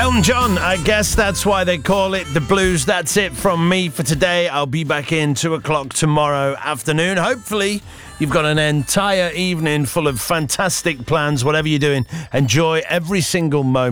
Elton John, I guess that's why they call it the blues. That's it from me for today. I'll be back in 2 o'clock tomorrow afternoon. Hopefully, you've got an entire evening full of fantastic plans, whatever you're doing. Enjoy every single moment.